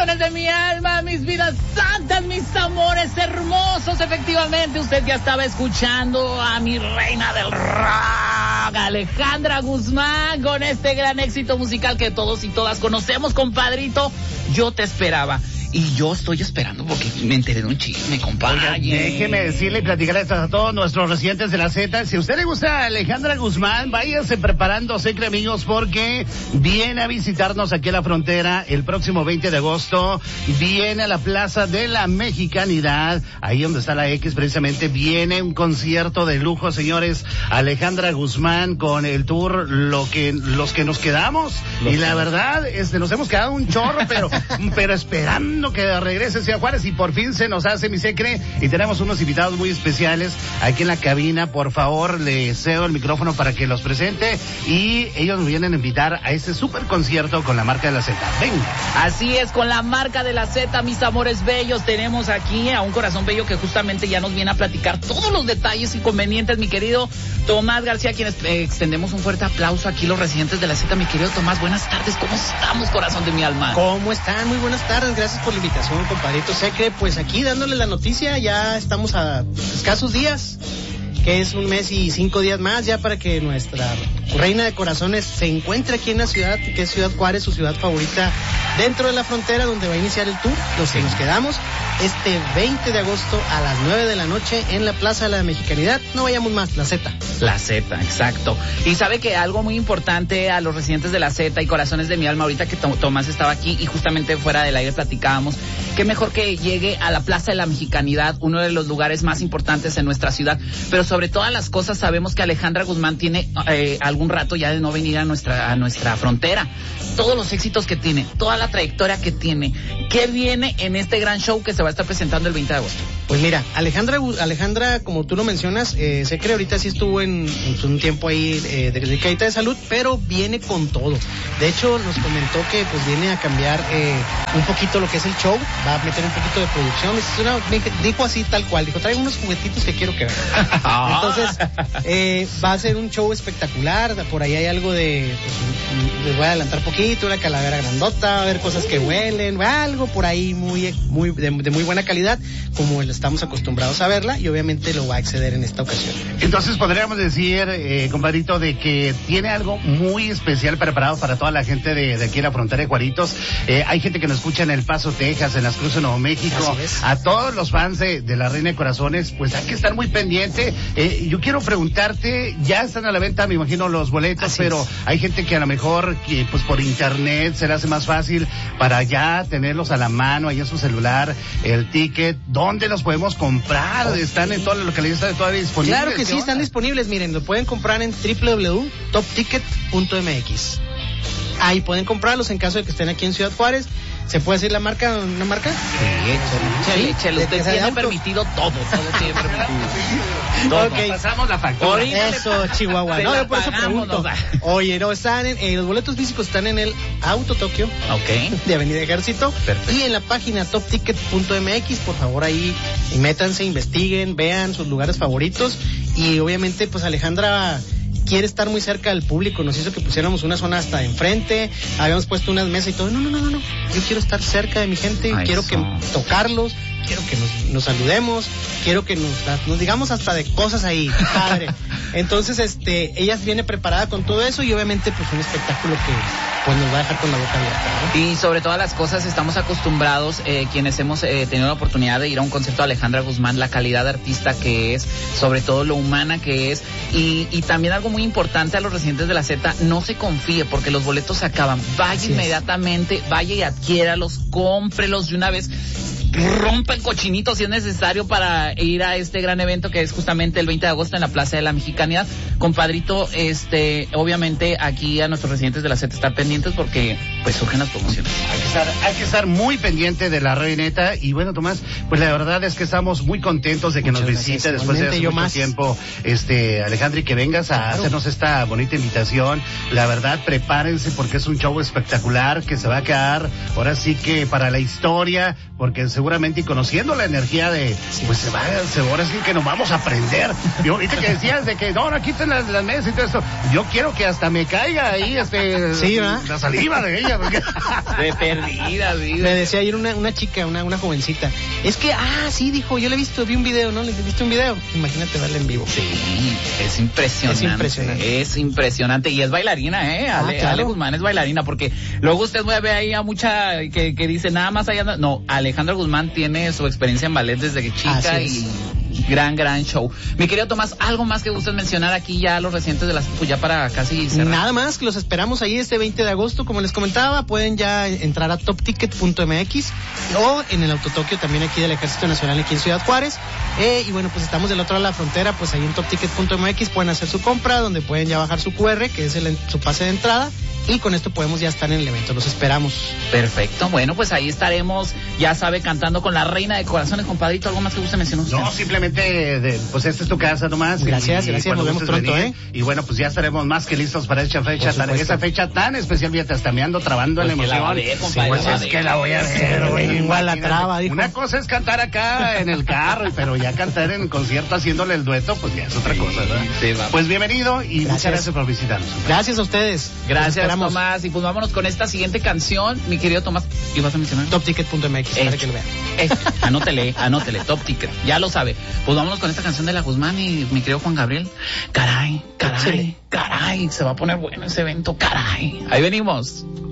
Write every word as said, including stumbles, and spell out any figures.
corazones de mi alma, mis vidas santas, mis amores hermosos. Efectivamente, usted ya estaba escuchando a mi reina del rock, Alejandra Guzmán, con este gran éxito musical que todos y todas conocemos, compadrito. Yo te esperaba. Y yo estoy esperando porque me enteré de un chisme, compadre. Déjeme decirle y platicarles a todos nuestros residentes de la Z. Si a usted le gusta a Alejandra Guzmán, váyase preparándose, amigos, porque viene a visitarnos aquí a la frontera el próximo veinte de agosto. Viene a la Plaza de la Mexicanidad, ahí donde está la X precisamente. Viene un concierto de lujo, señores. Alejandra Guzmán con el tour Lo que Los que nos quedamos. Los y la verdad, este, nos hemos quedado un chorro, pero, pero esperando que regrese Ciudad Juárez y por fin se nos hace, mi secre, y tenemos unos invitados muy especiales aquí en la cabina. Por favor, le cedo el micrófono para que los presente y ellos nos vienen a invitar a este super concierto con la marca de la Z. Venga. Así es, con la marca de la Z, mis amores bellos, tenemos aquí a un corazón bello que justamente ya nos viene a platicar todos los detalles inconvenientes, mi querido Tomás García, a quienes eh, extendemos un fuerte aplauso aquí los residentes de la Z. Mi querido Tomás, buenas tardes, ¿cómo estamos, corazón de mi alma? ¿Cómo están? Muy buenas tardes, gracias por la invitación, compadrito Secre. Pues aquí dándole la noticia, ya estamos a escasos días, que es un mes y cinco días más ya para que nuestra reina de corazones se encuentre aquí en la ciudad, que es Ciudad Juárez, su ciudad favorita, dentro de la frontera donde va a iniciar el tour, los que nos quedamos, este veinte de agosto a las nueve de la noche en la Plaza de la Mexicanidad. No vayamos más, la Z. La Z, exacto. Y sabe que algo muy importante a los residentes de la Z y corazones de mi alma, ahorita que Tomás estaba aquí y justamente fuera del aire platicábamos, qué mejor que llegue a la Plaza de la Mexicanidad, uno de los lugares más importantes en nuestra ciudad, pero sobre todas las cosas sabemos que Alejandra Guzmán tiene eh, algún rato ya de no venir a nuestra, a nuestra frontera. Todos los éxitos que tiene, toda la trayectoria que tiene, ¿qué viene en este gran show que se va a estar presentando el veinte de agosto? Pues mira, Alejandra, Alejandra, como tú lo mencionas, eh, sé que ahorita sí estuvo en, en un tiempo ahí eh, de delicadita de salud, pero viene con todo. De hecho, nos comentó que pues viene a cambiar eh, un poquito lo que es el show, va a meter un poquito de producción. Es una, dijo así tal cual, dijo, trae unos juguetitos que quiero que vean. Entonces, eh, va a ser un show espectacular. Por ahí hay algo de, pues, les voy a adelantar poquito, una calavera grandota, va a haber cosas que huelen, algo por ahí muy, muy de, de muy buena calidad, como estamos acostumbrados a verla, y obviamente lo va a exceder en esta ocasión. Entonces podríamos decir, eh, compadrito, de que tiene algo muy especial preparado para toda la gente de, de aquí en la frontera de Juaritos. Eh, hay gente que nos escucha en El Paso, Texas, en Las Cruces, Nuevo México. A todos los fans de, de la Reina de Corazones, pues hay que estar muy pendiente. Eh, yo quiero preguntarte, ya están a la venta, me imagino, los boletos, así pero es. Hay gente que a lo mejor, que pues por internet se le hace más fácil para ya tenerlos a la mano, ahí en su celular, el ticket. ¿Dónde los podemos comprar? Oh, ¿Están sí. en todas las localidades todavía disponibles? Claro que sí, están disponibles. Miren, lo pueden comprar en doble u doble u doble u punto top ticket punto m x. Ahí pueden comprarlos en caso de que estén aquí en Ciudad Juárez. ¿Se puede decir la marca, una marca? Sí, échale, échale. Usted tiene autos? permitido todo, todo tiene permitido. Todo. Okay. Pasamos la factura. Eso, Chihuahua. No, yo por eso pregunto. Oye, no, están en, eh, los boletos físicos están en el Auto Tokio. Ok. De Avenida Ejército. Perfecto. Y en la página top ticket punto m x, por favor, ahí métanse, investiguen, vean sus lugares favoritos. Y obviamente, pues Alejandra quiere estar muy cerca del público, nos hizo que pusiéramos una zona hasta enfrente, habíamos puesto unas mesas y todo. No, no, no, no, no. Yo quiero estar cerca de mi gente, Ay, quiero eso. que tocarlos, quiero que nos, nos saludemos, quiero que nos, nos digamos hasta de cosas ahí, padre. Entonces, este, ella viene preparada con todo eso y obviamente pues un espectáculo que pues nos va a dejar con la boca abierta, ¿no? Y sobre todas las cosas estamos acostumbrados, eh, quienes hemos eh, tenido la oportunidad de ir a un concierto de Alejandra Guzmán, la calidad de artista que es, sobre todo lo humana que es, y, y también algo muy importante a los residentes de la Z, no se confíe porque los boletos se acaban, vaya Así inmediatamente, es. vaya y adquiéralos, cómprelos de una vez, rompa el cochinito si es necesario para ir a este gran evento que es justamente el veinte de agosto en la Plaza de la Mexicanidad. Compadrito, este, obviamente aquí a nuestros residentes de la Z estar pendientes porque pues surgen las promociones. Hay que estar, hay que estar muy pendiente de la reineta. Y bueno, Tomás, pues la verdad es que estamos muy contentos de que Muchas nos visite gracias. después de hace mucho más. tiempo, este, Alejandra, y que vengas a claro. hacernos esta bonita invitación. La verdad, prepárense porque es un show espectacular que se va a quedar ahora sí que para la historia, porque seguramente y conociendo la energía de, pues se va, se, ahora sí que nos vamos a aprender. Yo ahorita que decías de que no, no quiten las, las mesas y todo esto, yo quiero que hasta me caiga ahí este sí, la saliva de ella. amiga. Porque... De perdida, sí. Le decía ayer una, una chica, una, una jovencita. Es que, ah, sí, dijo, yo le he visto, vi un video, ¿no? ¿Le viste un video? Imagínate verla en vivo. Sí, es impresionante. Es impresionante. Es impresionante. Y es bailarina, ¿eh? Ah, Ale, claro. Ale Guzmán es bailarina, porque luego usted ve ahí a mucha que, que dice nada más allá. No, Alejandra Guzmán tiene su experiencia en ballet desde que chica Así y gran, gran show. Mi querido Tomás, ¿algo más que gustes mencionar aquí ya los recientes de las, pues ya para casi cerrar? Nada más, que los esperamos ahí este veinte de agosto, como les comentaba, pueden ya entrar a top ticket punto m x o en el Autotokio también aquí del Ejército Nacional aquí en Ciudad Juárez. Eh, y bueno, pues estamos del otro lado de la frontera, pues ahí en top ticket punto m x pueden hacer su compra, donde pueden ya bajar su cu erre, que es el, su pase de entrada. Y con esto podemos ya estar en el evento, los esperamos. Perfecto, bueno, pues ahí estaremos, ya sabe, cantando con la reina de corazones, compadrito. ¿Algo más que guste mencionar usted? No, simplemente, de, pues esta es tu casa nomás. Gracias, y, gracias, cuando nos vemos gustes pronto, venir, ¿eh? Y bueno, pues ya estaremos más que listos para esa fecha, tan, esa fecha tan especial. Fíjate, hasta me ando trabando en la Pues que la va a emoción. ver, compadre, pues la va a es ver. que la voy a ver, güey. Igual la imagínate. traba, dijo. Una cosa es cantar acá en el carro, pero ya cantar en el concierto haciéndole el dueto, pues ya es otra cosa, ¿verdad? Sí, va. Pues bienvenido y muchas Gracias. gracias por visitarnos. Gracias a ustedes. Los Gracias, esperamos. Tomás. Y pues vámonos con esta siguiente canción, mi querido Tomás. ¿Y vas a mencionar? top ticket punto m x para Hecho. que lo vean. Hecho. Anótele, anótele, Top Ticket. Ya lo sabe. Pues vámonos con esta canción de la Guzmán y mi querido Juan Gabriel. Caray, caray, Sí. caray. Se va a poner bueno ese evento, caray. Ahí venimos.